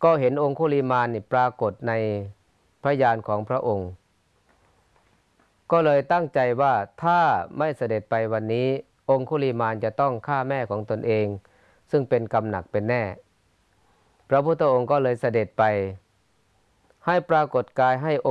ก็เห็นองคุลิมานนี่ปรากฏในพระญาณของพระองค์ก็เลยตั้งใจว่าถ้าไม่เสด็จไปวันนี้องคุลิมานจะต้องฆ่าแม่ของตนเองซึ่งเป็นกรรมหนักเป็นแน่พระพุทธองค์ก็เลยเสด็จไปให้ปรากฏกายให้